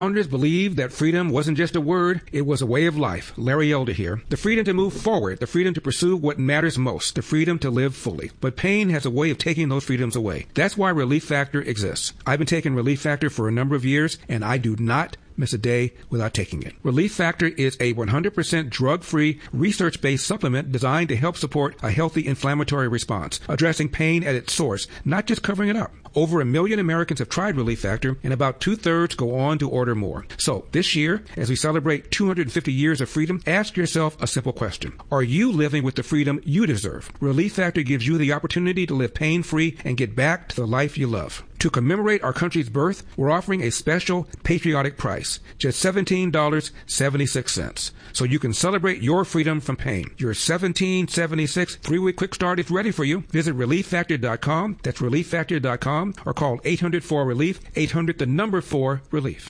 Founders believed that freedom wasn't just a word, it was a way of life. Larry Elder here. The freedom to move forward, the freedom to pursue what matters most, the freedom to live fully. But pain has a way of taking those freedoms away. That's why Relief Factor exists. I've been taking Relief Factor for a number of years, and I do not miss a day without taking it. Relief Factor is a 100% drug-free, research-based supplement designed to help support a healthy inflammatory response, addressing pain at its source, not just covering it up. Over 1 million Americans have tried Relief Factor, and about 2/3 go on to order more. So, this year, as we celebrate 250 years of freedom, ask yourself a simple question. Are you living with the freedom you deserve? Relief Factor gives you the opportunity to live pain-free and get back to the life you love. To commemorate our country's birth, we're offering a special patriotic price, just $17.76. So you can celebrate your freedom from pain. Your $17.76 3-week quick start is ready for you. Visit ReliefFactor.com. That's ReliefFactor.com, or call 800-4-RELIEF, 800-4-RELIEF.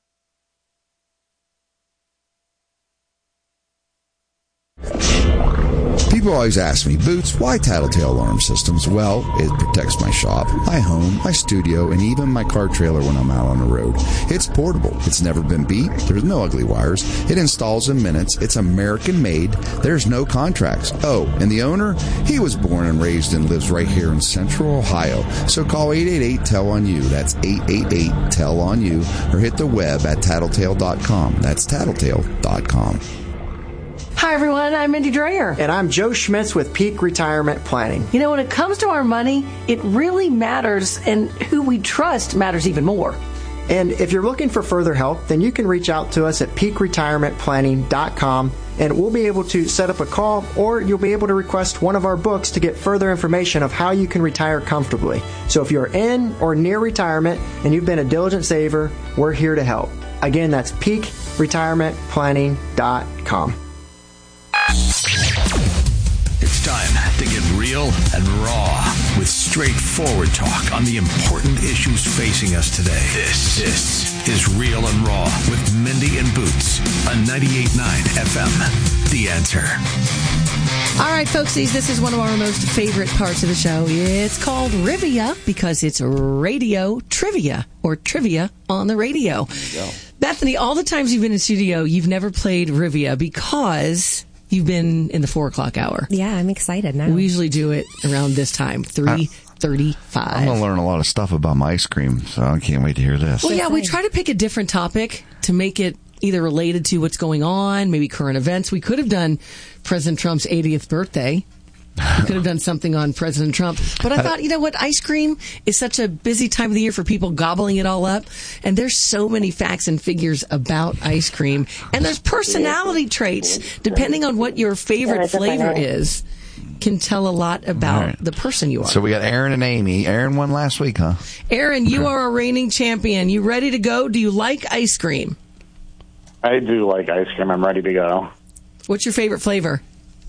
People always ask me, Boots, why Tattletale Alarm Systems? Well, it protects my shop, my home, my studio, and even my car trailer when I'm out on the road. It's portable. It's never been beat. There's no ugly wires. It installs in minutes. It's American-made. There's no contracts. Oh, and the owner? He was born and raised and lives right here in Central Ohio. So call 888-TELL-ON-YOU. That's 888-TELL-ON-YOU. Or hit the web at tattletale.com. That's tattletale.com. Hi, everyone. I'm Mindy Dreyer. And I'm Joe Schmitz with Peak Retirement Planning. You know, when it comes to our money, it really matters, and who we trust matters even more. And if you're looking for further help, then you can reach out to us at peakretirementplanning.com, and we'll be able to set up a call, or you'll be able to request one of our books to get further information of how you can retire comfortably. So if you're in or near retirement and you've been a diligent saver, we're here to help. Again, that's peakretirementplanning.com. It's time to get real and raw with straightforward talk on the important issues facing us today. This is Real and Raw with Mindy and Boots on 98.9 FM. The Answer. All right, folksies, this is one of our most favorite parts of the show. It's called Rivia because it's radio trivia, or trivia on the radio. Bethany, all the times you've been in studio, you've never played Rivia because you've been in the 4 o'clock hour. Yeah, I'm excited now. We usually do it around this time, 3:35. I'm going to learn a lot of stuff about my ice cream, so I can't wait to hear this. Well, yeah, we try to pick a different topic to make it either related to what's going on, maybe current events. We could have done President Trump's 80th birthday. We could have done something on President Trump. But I thought, you know what? Ice cream is such a busy time of the year for people gobbling it all up. And there's so many facts and figures about ice cream. And there's personality traits, depending on what your favorite flavor is, can tell a lot about the person you are. So we got Aaron and Amy. Aaron won last week, huh? Aaron, you are a reigning champion. You ready to go? Do you like ice cream? I do like ice cream. I'm ready to go. What's your favorite flavor?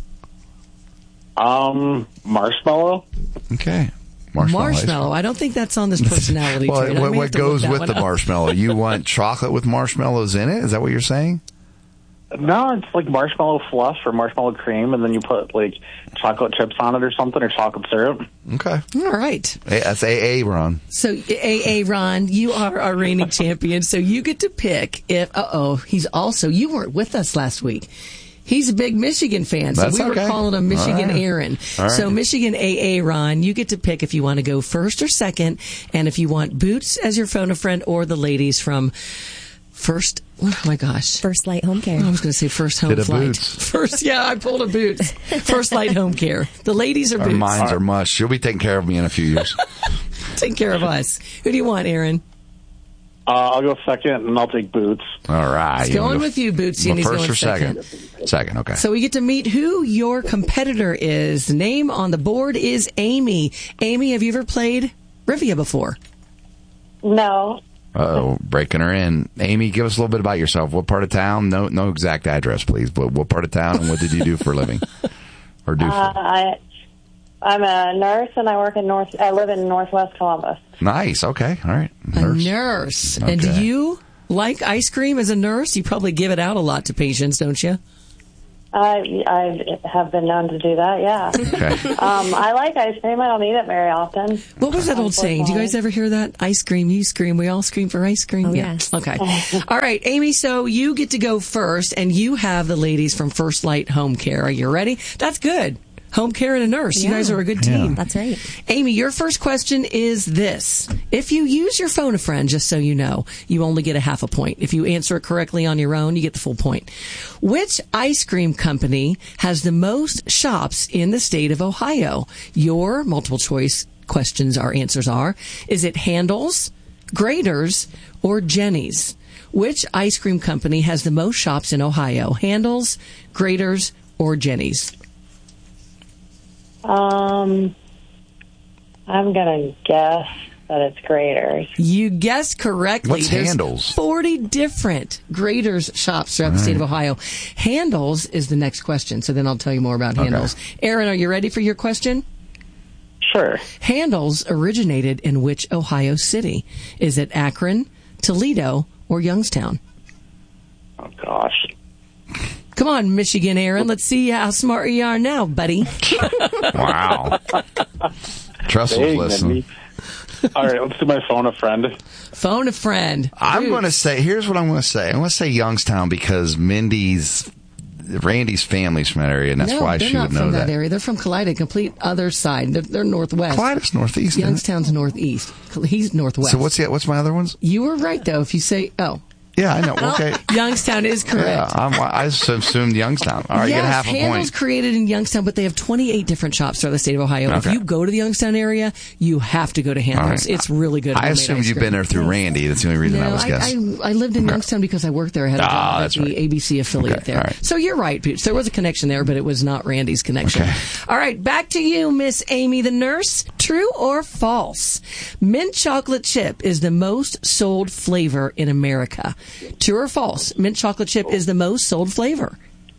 Marshmallow. Okay. Marshmallow. I don't think that's on this personality trait. What goes with the marshmallow? You want chocolate with marshmallows in it? Is that what you're saying? No, it's like marshmallow fluff or marshmallow cream, and then you put like chocolate chips on it or something, or chocolate syrup. Okay. All right. Hey, that's AA, Ron. So, AA, Ron, you are our reigning champion, so you get to pick if, you weren't with us last week. He's a big Michigan fan, so we were calling him Michigan Aaron. All right. So Michigan AA, Ron, you get to pick if you want to go first or second, and if you want Boots as your phone a friend or the ladies from First Light Home Care. I was going to say First Home Flight. Boots. I pulled a Boots. First Light Home Care. The ladies are Boots. Our minds are mush. She'll be taking care of me in a few years. Take care of us. Who do you want, Aaron? I'll go second, and I'll take Boots. All right. He's going with you, Boots. And he's first going or second? Second, okay. So we get to meet who your competitor is. The name on the board is Amy. Amy, have you ever played Rivia before? No. Uh-oh, breaking her in. Amy, give us a little bit about yourself. What part of town? No exact address, please. But what part of town, and what did you do for a living? Or do for? I'm a nurse, and I live in Northwest Columbus. Nice. Okay. All right. A nurse. Okay. And do you like ice cream as a nurse? You probably give it out a lot to patients, don't you? I have been known to do that, yeah. Okay. I like ice cream. I don't eat it very often. What was that old saying? Do you guys ever hear that? Ice cream, you scream, we all scream for ice cream. Oh, yeah. yes. Okay. All right, Amy, so you get to go first, and you have the ladies from First Light Home Care. Are you ready? That's good. Home care and a nurse. You Yeah. guys are a good team. That's right. Amy, your first question is this. If you use your phone a friend, just so you know, you only get a half a point. If you answer it correctly on your own, you get the full point. Which ice cream company has the most shops in the state of Ohio? Your multiple choice questions, our answers are, is it Handel's, Graeter's, or Jenny's? Which ice cream company has the most shops in Ohio? Handel's, Graeter's, or Jenny's? I'm gonna guess that it's Graeter's. You guessed correctly. What's There's Handel's? 40 different Graeter's shops throughout the state of Ohio. Handel's is the next question, so then I'll tell you more about Handel's. Aaron, are you ready for your question? Sure. Handel's originated in which Ohio city? Is it Akron, Toledo, or Youngstown? Oh, gosh. Come on, Michigan Aaron. Let's see how smart you are now, buddy. Wow. Trustle's Dang, listening. Mindy. All right, let's do my phone a friend. Phone a friend. I'm Dude. going to say, here's what I'm going to say. I'm going to say Youngstown because Randy's family's from that area, and that's No, why they're she not would know from that that. area. They're from Callida, complete other side. They're northwest. Callida's northeast. isn't it? Youngstown's northeast. He's northwest. So what's my other ones? You were right, though, if you say, Yeah, I know. Okay. Youngstown is correct. Yeah, I assumed Youngstown. All right, you get half a Handel's point. created in Youngstown, but they have 28 different shops throughout the state of Ohio. If Okay. you go to the Youngstown area, you have to go to Handel's. All right. It's really good. I homemade assumed ice you've cream. been there through Randy. That's the only reason I No, was guessing. I lived in Youngstown because I worked there. I had a job at that's the right. ABC affiliate Okay, there. all right. So you're right, Pooch. There was a connection there, but it was not Randy's connection. Okay. All right, back to you, Miss Amy the nurse. True or false? Mint chocolate chip is the most sold flavor in America. True or false? Mint chocolate chip is the most sold flavor.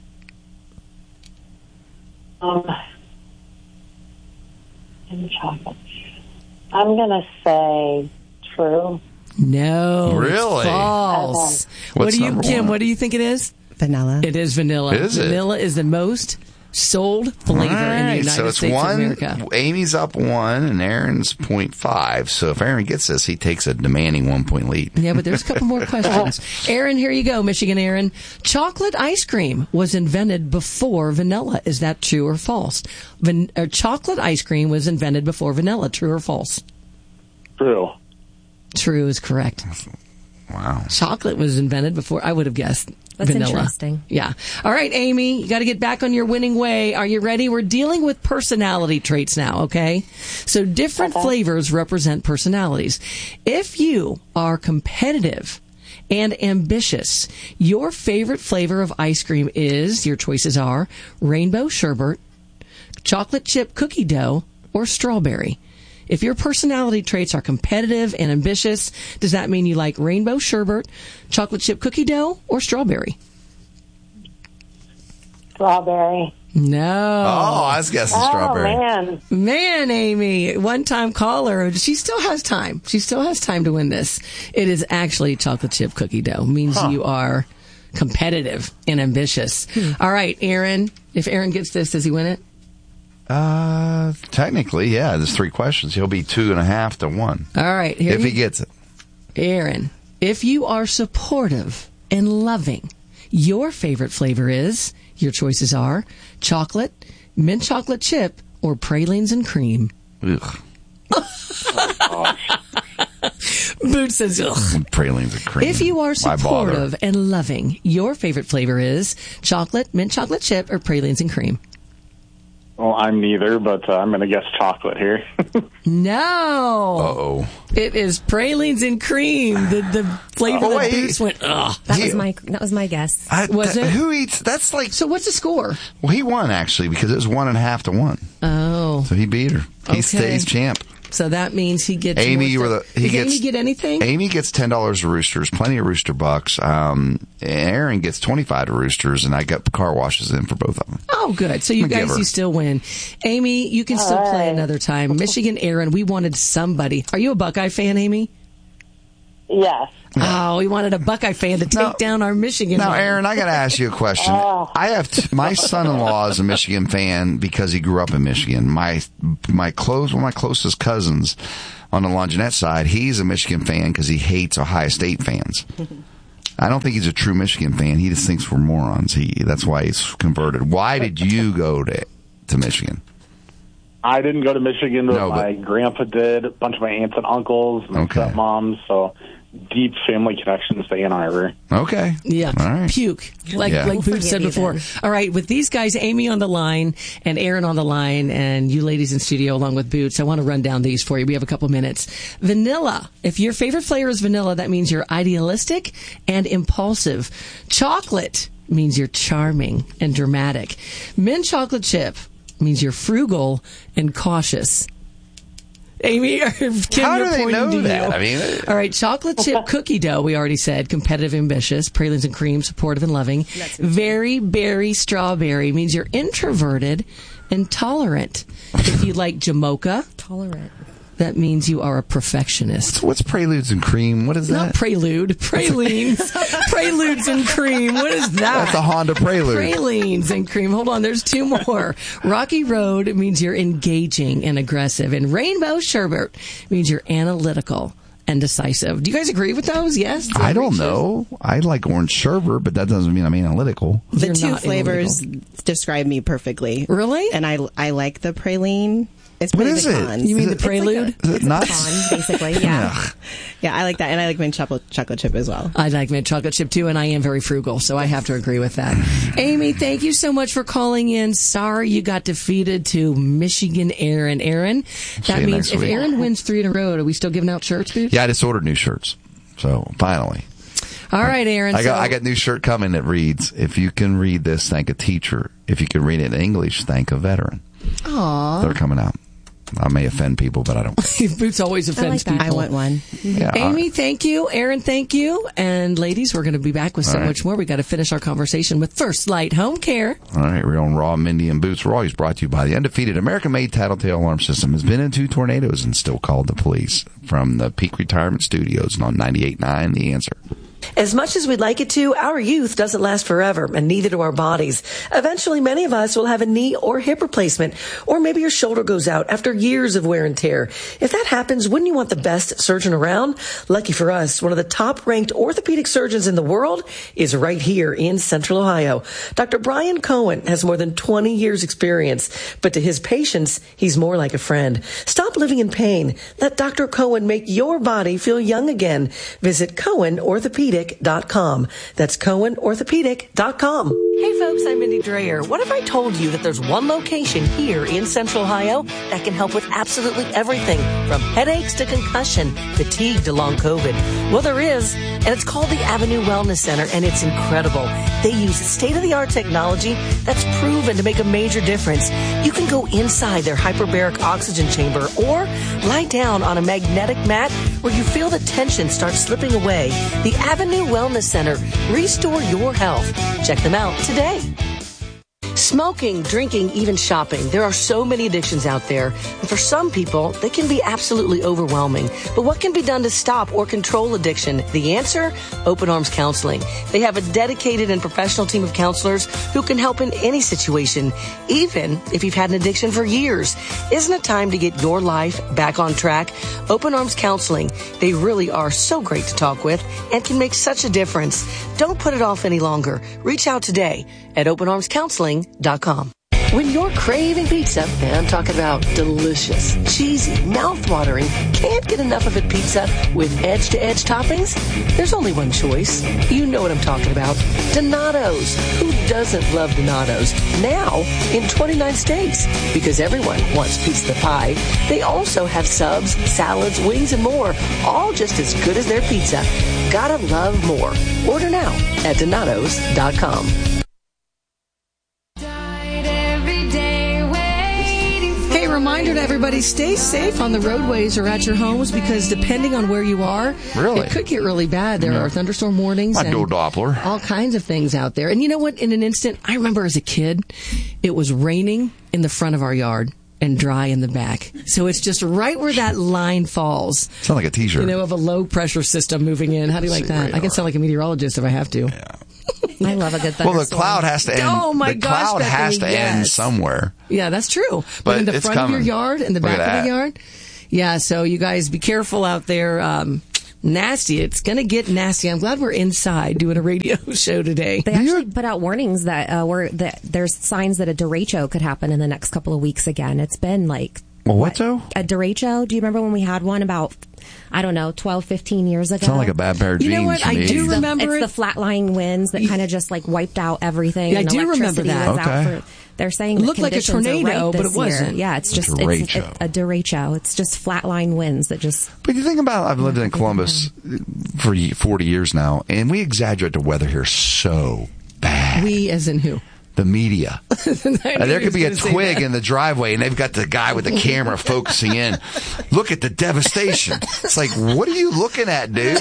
And chocolate. I'm gonna say true. No, Really? it's false. What's what do you, number Kim? one? What do you think it is? Vanilla. It is vanilla. Is it? Vanilla is the most sold flavor in the Right, United so it's States one. of America. Amy's up 1, and Aaron's 0.5. So if Aaron gets this, he takes a demanding 1 point lead. Yeah, but there's a couple more questions. Aaron, here you go, Michigan Aaron. Chocolate ice cream was invented before vanilla. Is that true or false? Chocolate ice cream was invented before vanilla. True or false? True. True is correct. Wow. Chocolate was invented before. I would have guessed That's vanilla. interesting. Yeah. All right, Amy, you got to get back on your winning way. Are you ready? We're dealing with personality traits now, okay? So different flavors represent personalities. If you are competitive and ambitious, your favorite flavor of ice cream is, your choices are rainbow sherbet, chocolate chip cookie dough, or strawberry. If your personality traits are competitive and ambitious, does that mean you like rainbow sherbet, chocolate chip cookie dough, or strawberry? Strawberry. No. Oh, I was guessing strawberry. Oh, man. Man, Amy, one-time caller. She still has time. She still has time to win this. It is actually chocolate chip cookie dough. Means you are competitive and ambitious. All right, Aaron. If Aaron gets this, does he win it? Technically, yeah. There's 3 questions. He'll be 2.5 to 1 All right. Here if he gets it. Aaron, if you are supportive and loving, your favorite flavor is, your choices are chocolate, mint chocolate chip, or pralines and cream. Ugh. Boots says, ugh. Pralines and cream. If you are Why bother? supportive and loving, your favorite flavor is chocolate, mint chocolate chip, or pralines and cream. Well, I'm neither, but I'm going to guess chocolate here. No. Uh-oh. It is pralines and cream. The flavor that wait. Boots went, ugh. That was my guess. Was it? Who eats? That's like. So what's the score? Well, he won actually because it was 1.5 to 1. Oh. So he beat her. He Okay. stays champ. So that means he gets Amy, more you were stuff. the. He Does gets, Amy get anything? Amy gets $10 to Roosters, plenty of Rooster bucks. Aaron gets 25 to Roosters, and I got car washes in for both of them. Oh, good. So you I'm a guys, giver. you still win. Amy, you can still play another time. Michigan Aaron, we wanted somebody. Are you a Buckeye fan, Amy? Yes. Oh, we wanted a Buckeye fan to take down our Michigan. Now, man. Aaron, I got to ask you a question. I have my son-in-law is a Michigan fan because he grew up in Michigan. One of my closest cousins on the Longinette side, he's a Michigan fan because he hates Ohio State fans. I don't think he's a true Michigan fan. He just thinks we're morons. That's why he's converted. Why did you go to Michigan? I didn't go to Michigan, but my grandpa did. A bunch of my aunts and uncles and stepmoms. So deep family connections to Ann Arbor. Okay. Yeah. All right. Puke. Like Boots said before. All right. With these guys, Amy on the line and Aaron on the line and you ladies in studio along with Boots, I want to run down these for you. We have a couple minutes. Vanilla. If your favorite flavor is vanilla, that means you're idealistic and impulsive. Chocolate means you're charming and dramatic. Mint chocolate chip means you're frugal and cautious. Amy, Kim, how do they know to that? You. I mean, all right, chocolate chip cookie dough, we already said, competitive, ambitious, pralines and cream, supportive and loving. Very berry strawberry means you're introverted and tolerant. If you like Jamocha, tolerant. That means you are a perfectionist. What's preludes and cream? What is that? Not prelude. Pralines. Preludes and cream. What is that? That's a Honda Prelude. Pralines and cream. Hold on. There's two more. Rocky Road means you're engaging and aggressive. And Rainbow Sherbet means you're analytical and decisive. Do you guys agree with those? Yes? I don't know. I like orange sherbet, but that doesn't mean I'm analytical. The two flavors describe me perfectly. Really? And I like the praline. It's what is it? You mean the prelude? It's nuts? Pecan, basically, yeah. Yeah, I like that. And I like mint chocolate chip as well. I like mint chocolate chip, too, and I am very frugal, so I have to agree with that. Amy, thank you so much for calling in. Sorry you got defeated to Michigan Aaron. Aaron, that means if Aaron wins 3 in a row, are we still giving out shirts, dude? Yeah, I just ordered new shirts. So, finally. All right, Aaron. I got a new shirt coming that reads, if you can read this, thank a teacher. If you can read it in English, thank a veteran. Aww. They're coming out. I may offend people, but I don't. Boots always offends people. I want one. Yeah, Amy, thank you. Aaron, thank you. And ladies, we're going to be back with so much more. We got to finish our conversation with First Light Home Care. All right, Real and Raw, Mindy and Boots. We're always brought to you by the undefeated American-made Tattletale Alarm System. Has been in 2 tornadoes and still called the police. From the Peak Retirement Studios and on 98.9 The Answer. As much as we'd like it to, our youth doesn't last forever, and neither do our bodies. Eventually, many of us will have a knee or hip replacement, or maybe your shoulder goes out after years of wear and tear. If that happens, wouldn't you want the best surgeon around? Lucky for us, one of the top-ranked orthopedic surgeons in the world is right here in Central Ohio. Dr. Brian Cohen has more than 20 years' experience, but to his patients, he's more like a friend. Stop living in pain. Let Dr. Cohen make your body feel young again. Visit CohenOrthopedic.com. That's CohenOrthopedic.com. Hey folks, I'm Mindy Dreyer. What if I told you that there's one location here in Central Ohio that can help with absolutely everything from headaches to concussion, fatigue to long COVID? Well, there is, and it's called the Avenue Wellness Center, and it's incredible. They use state-of-the-art technology that's proven to make a major difference. You can go inside their hyperbaric oxygen chamber or lie down on a magnetic mat where you feel the tension start slipping away. The Avenue Wellness Center. Restore your health. Check them out today. Smoking, drinking, even shopping. There are so many addictions out there. And for some people, they can be absolutely overwhelming. But what can be done to stop or control addiction? The answer? Open Arms Counseling. They have a dedicated and professional team of counselors who can help in any situation, even if you've had an addiction for years. Isn't it time to get your life back on track? Open Arms Counseling. They really are so great to talk with and can make such a difference. Don't put it off any longer. Reach out today at openarmscounseling.com. When you're craving pizza, and I'm talking about delicious, cheesy, mouth-watering, can't get enough of it pizza with edge-to-edge toppings, there's only one choice. You know what I'm talking about. Donato's. Who doesn't love Donato's? Now in 29 states. Because everyone wants pizza pie. They also have subs, salads, wings, and more. All just as good as their pizza. Gotta love more. Order now at Donatos.com. Reminder to everybody, stay safe on the roadways or at your homes because depending on where you are, it could get really bad. There are thunderstorm warnings and Doppler. All kinds of things out there. And you know what? In an instant, I remember as a kid, it was raining in the front of our yard. and dry in the back. So it's just right where that line falls. Sound like a T-shirt. Of a low pressure system moving in. How do you like that? I can sound like a meteorologist if I have to. Yeah. I love a good thunderstorm. Well, the cloud has to end. Oh my the gosh, cloud Bethany, has to end somewhere. Yeah, that's true. But in the front of your yard, in the back of the yard. Yeah, so you guys be careful out there. Nasty. It's going to get nasty. I'm glad we're inside doing a radio show today. They actually put out warnings that there's signs that a derecho could happen in the next couple of weeks again. It's been like... Well, what though? A derecho. Do you remember when we had one about, 12, 15 years ago? Sound like a bad pair of jeans. You know what? I do remember it's the flat-lying winds that kind of just like wiped out everything. Yeah, I do remember that. Okay. They're saying it looked like a tornado, but it wasn't. Yeah, it's just a derecho. It's just flat-lying winds that just... But you think about, I've lived in Columbus for 40 years now, and we exaggerate the weather here so bad. We as in who? The media. There could be a twig in the driveway, and they've got the guy with the camera focusing in. Look at the devastation. It's like, what are you looking at, dude?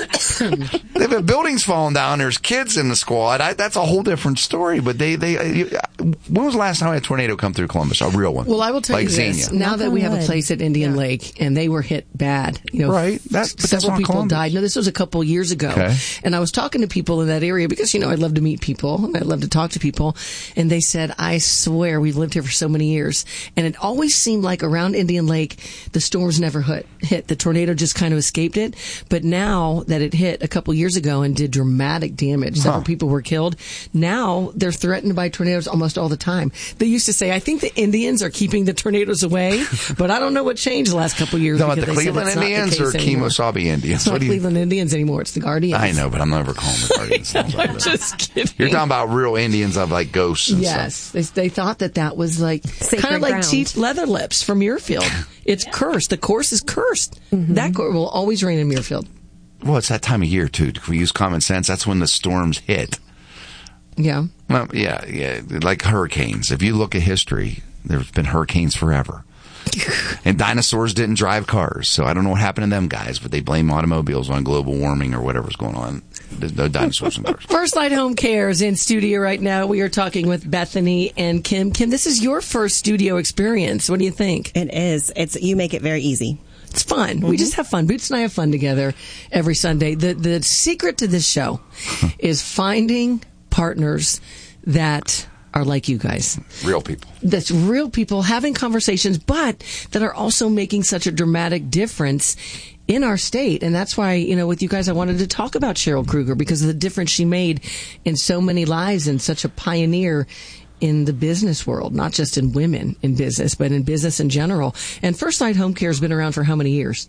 They've got buildings falling down. There's kids in the squad. That's a whole different story. But when was the last time I had a tornado come through Columbus? A real one. Well, I will tell you this. Now that we have a place at Indian Lake, and they were hit bad. Right. Several people Columbus. died. No, this was a couple years ago. Okay. And I was talking to people in that area because, I love to meet people. And I love to talk to people. And they said, I swear, we've lived here for so many years. And it always seemed like around Indian Lake, the storms never hit. The tornado just kind of escaped it. But now that it hit a couple years ago and did dramatic damage, several people were killed. Now they're threatened by tornadoes almost all the time. They used to say, I think the Indians are keeping the tornadoes away, but I don't know what changed the last couple of years. No, the Cleveland Indians or Kemosabe Indians? It's not Cleveland Indians anymore. It's the Guardians. I know, but I'm never calling the Guardians. I'm just kidding. You're talking about real Indians of like ghosts and yes. They thought that was like kind of like ground. Chief Leatherlips from Muirfield. It's cursed. The course is cursed. Mm-hmm. That will always rain in Muirfield. Well, it's that time of year, too. If we use common sense, that's when the storms hit. Yeah. Well, yeah. Like hurricanes. If you look at history, there's been hurricanes forever. And dinosaurs didn't drive cars, so I don't know what happened to them guys, but they blame automobiles on global warming or whatever's going on. There's no dinosaurs in cars. First Light Home Care is in studio right now. We are talking with Bethany and Kim. Kim, this is your first studio experience. What do you think? It is. You make it very easy. It's fun. Mm-hmm. We just have fun. Boots and I have fun together every Sunday. The secret to this show is finding partners that are like you guys. Real people. That's real people having conversations, but that are also making such a dramatic difference in our state. And that's why, with you guys, I wanted to talk about Cheryl Kruger because of the difference she made in so many lives and such a pioneer in the business world, not just in women in business, but in business in general. And First Light Home Care has been around for how many years?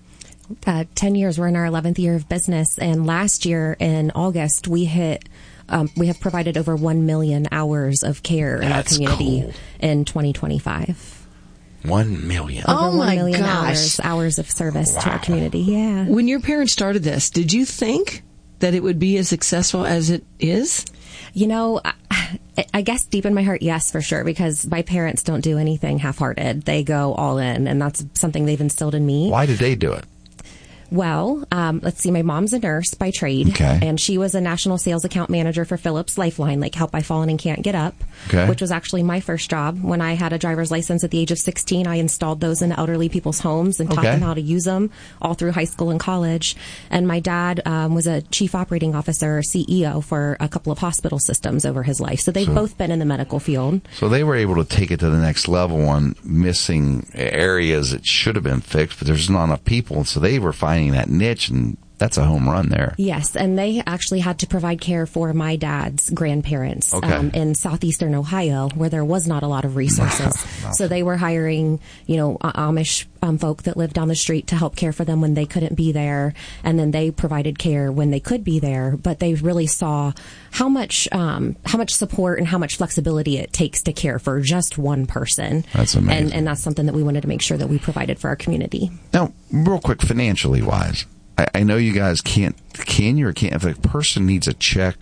10 years. We're in our 11th year of business. And last year in August, we have provided over 1 million hours of care in our community in 2025. 1 million. Oh, my 1 million gosh. hours of service to our community. Yeah. When your parents started this, did you think that it would be as successful as it is? I guess deep in my heart, yes, for sure, because my parents don't do anything half-hearted. They go all in, and that's something they've instilled in me. Why did they do it? Well, let's see. My mom's a nurse by trade, and she was a national sales account manager for Philips Lifeline, like Help by Fallen and Can't Get Up, which was actually my first job. When I had a driver's license at the age of 16, I installed those in elderly people's homes and taught them how to use them all through high school and college. And my dad was a chief operating officer, or CEO, for a couple of hospital systems over his life. So they've both been in the medical field. So they were able to take it to the next level on missing areas that should have been fixed, but there's not enough people, so they were finding that niche, and that's a home run there. Yes, and they actually had to provide care for my dad's grandparents in southeastern Ohio, where there was not a lot of resources. So they were hiring, Amish folk that lived down the street to help care for them when they couldn't be there, and then they provided care when they could be there. But they really saw how much support and how much flexibility it takes to care for just one person. That's amazing, and that's something that we wanted to make sure that we provided for our community. Now, real quick, financially wise, I know you guys can't, if a person needs a check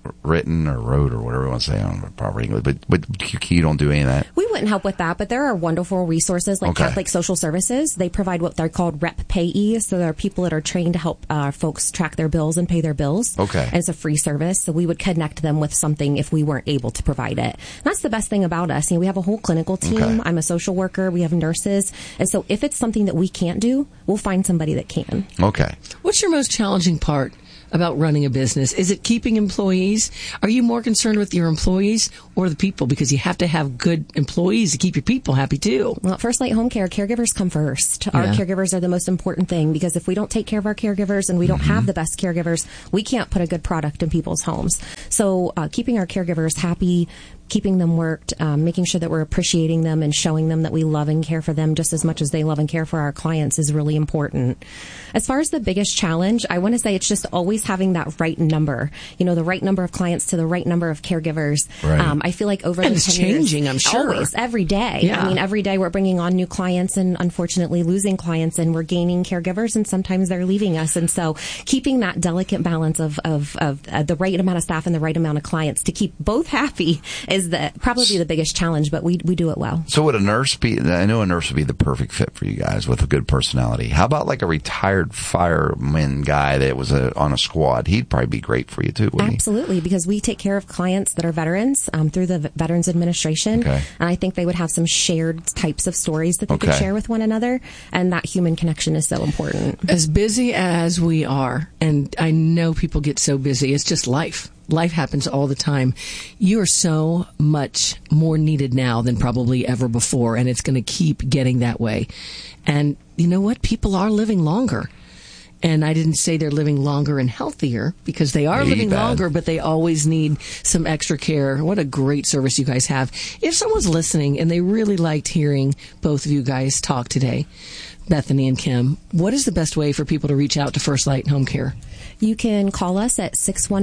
written or wrote or whatever you want to say on proper English. But you don't do any of that? We wouldn't help with that, but there are wonderful resources like Catholic Social Services. They provide what they're called rep payees. So there are people that are trained to help folks track their bills and pay their bills. Okay. And it's a free service. So we would connect them with something if we weren't able to provide it. And that's the best thing about us. We have a whole clinical team. Okay. I'm a social worker. We have nurses. And so if it's something that we can't do, we'll find somebody that can. Okay. What's your most challenging part about running a business? Is it keeping employees? Are you more concerned with your employees or the people? Because you have to have good employees to keep your people happy too. Well, at First Light Home Care, caregivers come first. Our caregivers are the most important thing, because if we don't take care of our caregivers and we don't have the best caregivers, we can't put a good product in people's homes. So keeping our caregivers happy, keeping them worked, making sure that we're appreciating them and showing them that we love and care for them just as much as they love and care for our clients is really important. As far as the biggest challenge, I want to say it's just always having that right number. The right number of clients to the right number of caregivers. Right. I feel like over and the it's 10 changing, years, I'm sure. Always, every day. Yeah. Every day we're bringing on new clients and unfortunately losing clients, and we're gaining caregivers, and sometimes they're leaving us. And so keeping that delicate balance of the right amount of staff and the right amount of clients to keep both happy is probably the biggest challenge, but we do it well. So would a nurse be, I know a nurse would be the perfect fit for you guys with a good personality. How about like a retired fireman guy that was on a squad? He'd probably be great for you too, wouldn't Absolutely, because we take care of clients that are veterans through the Veterans Administration. Okay. And I think they would have some shared types of stories that they could share with one another, and that human connection is so important. As busy as we are, and I know people get so busy, it's just life. Life happens all the time. You are so much more needed now than probably ever before, and it's going to keep getting that way. And you know what? People are living longer. And I didn't say they're living longer and healthier, because they are living longer, but they always need some extra care. What a great service you guys have. If someone's listening and they really liked hearing both of you guys talk today, Bethany and Kim, what is the best way for people to reach out to First Light Home Care? You can call us at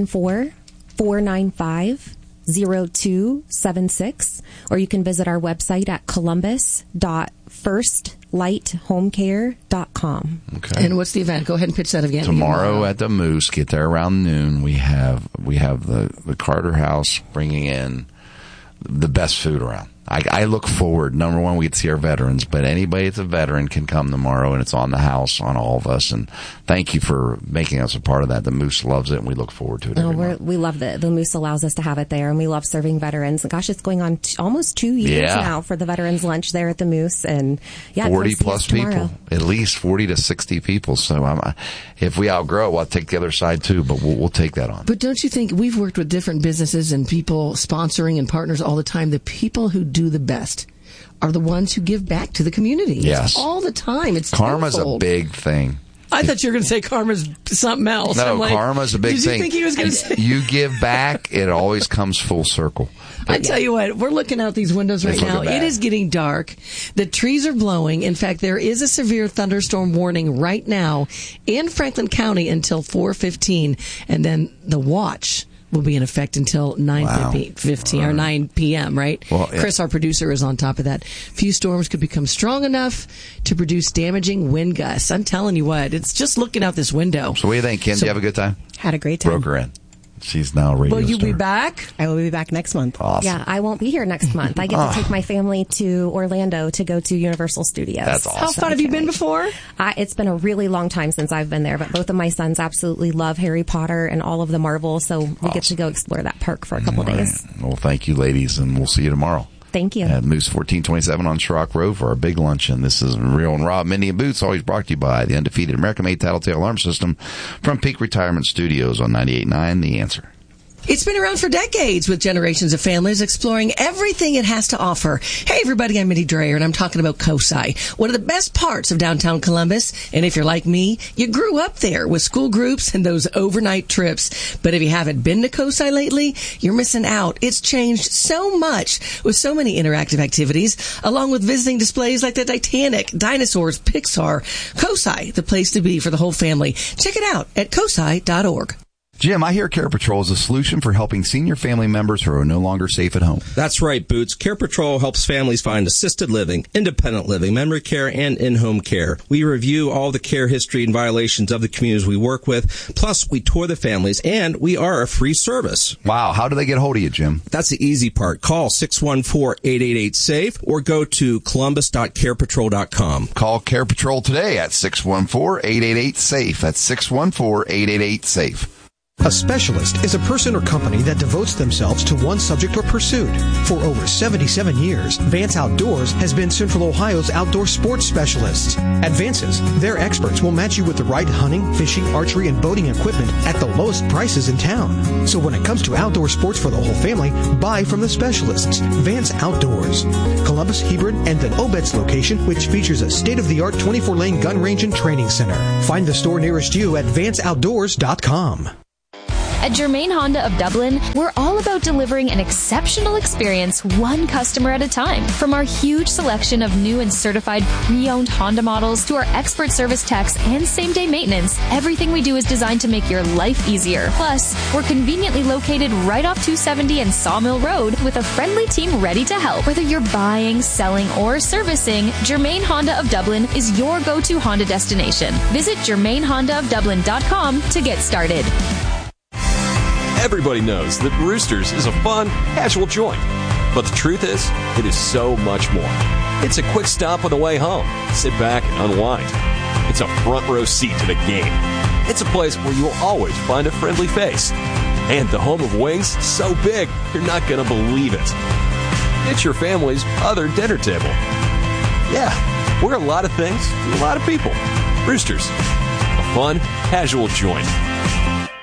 614-495-0276, or you can visit our website at columbus.firstlighthomecare.com. Okay. And what's the event? Go ahead and pitch that again. Tomorrow at the Moose, get there around noon. We have the Carter House bringing in the best food around. I look forward. Number one, we get to see our veterans, but anybody that's a veteran can come tomorrow, and it's on the house, on all of us. And thank you for making us a part of that. The Moose loves it, and we look forward to it. We love that the Moose allows us to have it there, and we love serving veterans. Gosh, it's going on almost 2 years now for the Veterans Lunch there at the Moose, and 40 plus people, at least 40 to 60 people. So if we outgrow it, we'll take the other side too, but we'll take that on. But don't you think we've worked with different businesses and people sponsoring and partners all the time? The people who do the best are the ones who give back to the community. Yes. All the time. It's karma's tenfold. A big thing. I thought you were going to say karma's something else. No, karma's a big thing. Did you think he was going to say? You give back, it always comes full circle. I tell you what, we're looking out these windows right now. It is getting dark. The trees are blowing. In fact, there is a severe thunderstorm warning right now in Franklin County until 4:15, and then the watch will be in effect until 9:15 or 9 p.m., right? Well, Chris, our producer, is on top of that. Few storms could become strong enough to produce damaging wind gusts. I'm telling you what, it's just looking out this window. So what do you think, Kim? Do you have a good time? Had a great time. Broke her in. She's now a radio Will you star. be back? I will be back next month. Awesome. Yeah, I won't be here next month. I get to take my family to Orlando to go to Universal Studios. That's awesome. How fun have you been before? It's been a really long time since I've been there, but both of my sons absolutely love Harry Potter and all of the Marvel, so we get to go explore that park for a couple days. Well, thank you, ladies, and we'll see you tomorrow. Thank you. At Moose 1427 on Schrock Road for our big luncheon. This is Real and Raw. Mindy and Boots, always brought to you by the undefeated American-made Tattletale Alarm System from Peak Retirement Studios on 98.9 The Answer. It's been around for decades, with generations of families exploring everything it has to offer. Hey, everybody, I'm Mindy Dreyer, and I'm talking about COSI, one of the best parts of downtown Columbus. And if you're like me, you grew up there with school groups and those overnight trips. But if you haven't been to COSI lately, you're missing out. It's changed so much with so many interactive activities, along with visiting displays like the Titanic, dinosaurs, Pixar. COSI, the place to be for the whole family. Check it out at COSI.org. Jim, I hear Care Patrol is a solution for helping senior family members who are no longer safe at home. That's right, Boots. Care Patrol helps families find assisted living, independent living, memory care, and in-home care. We review all the care history and violations of the communities we work with. Plus, we tour the families, and we are a free service. Wow. How do they get hold of you, Jim? That's the easy part. Call 614-888-SAFE or go to columbus.carepatrol.com. Call Care Patrol today at 614-888-SAFE. That's 614-888-SAFE. A specialist is a person or company that devotes themselves to one subject or pursuit. For over 77 years, Vance Outdoors has been Central Ohio's outdoor sports specialists. At Vance's, their experts will match you with the right hunting, fishing, archery, and boating equipment at the lowest prices in town. So when it comes to outdoor sports for the whole family, buy from the specialists. Vance Outdoors. Columbus, Hebron, and then Obet's location, which features a state-of-the-art 24-lane gun range and training center. Find the store nearest you at vanceoutdoors.com. At Germain Honda of Dublin, we're all about delivering an exceptional experience one customer at a time. From our huge selection of new and certified pre-owned Honda models to our expert service techs and same-day maintenance, everything we do is designed to make your life easier. Plus, we're conveniently located right off 270 and Sawmill Road with a friendly team ready to help. Whether you're buying, selling, or servicing, Germain Honda of Dublin is your go-to Honda destination. Visit GermainHondaofDublin.com to get started. Everybody knows that Roosters is a fun, casual joint. But the truth is, it is so much more. It's a quick stop on the way home. Sit back and unwind. It's a front row seat to the game. It's a place where you'll always find a friendly face. And the home of wings, so big, you're not going to believe it. It's your family's other dinner table. Yeah, we're a lot of things to a lot of people. Roosters, a fun, casual joint.